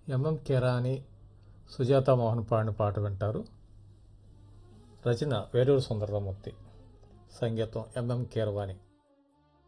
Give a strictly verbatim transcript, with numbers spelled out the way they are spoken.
MM కీరాని, Sujatha Mohan పాడిన పాట వింటారు. రచన వేటూరి సుందరరామూర్తి, సంగీతం ఎంఎం కీరవాణి.